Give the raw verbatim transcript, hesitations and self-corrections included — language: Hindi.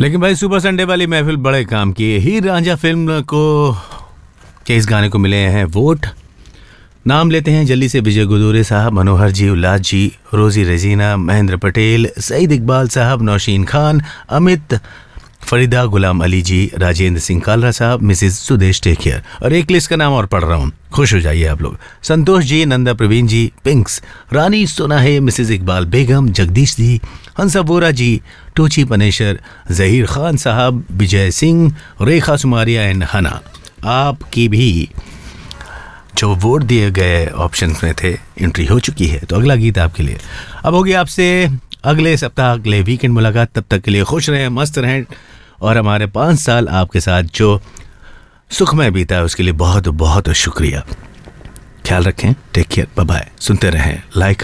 लेकिन भाई सुपर संडे वाली महफिल बड़े काम की है। हीर रांझा फिल्म को के इस गाने को मिले हैं वोट। नाम लेते हैं जल्दी से विजय गुदूरे साहब, मनोहर जी, उल्लास जी, रोजी रेजीना, महेंद्र पटेल, सईद इकबाल साहब, नौशीन खान, अमित, फरीदा, गुलाम अली जी, राजेंद्र सिंह कालरा साहब, मिसेस सुदेश टेकियर। और एक लिस्ट का नाम और पढ़ रहा हूँ, खुश हो जाइए आप लोग। संतोष जी, नंदा प्रवीण जी, पिंक्स, रानी सोनाहे, मिसेस इकबाल बेगम, जगदीश जी, हंसा वोरा जी, टोची पनेशर, जहीर खान साहब, विजय सिंह, रेखा सुमारिया एंड हना। आपकी भी जो वोट दिए गए ऑप्शन में थे एंट्री हो चुकी है। तो अगला गीत आपके लिए अब होगी आपसे अगले सप्ताह, अगले वीकेंड मुलाकात। तब तक के लिए खुश रहें, मस्त रहें और हमारे पाँच साल आपके साथ जो सुखमय बीता है उसके लिए बहुत बहुत शुक्रिया। ख्याल रखें, टेक केयर, बाय बाय। सुनते रहें, लाइक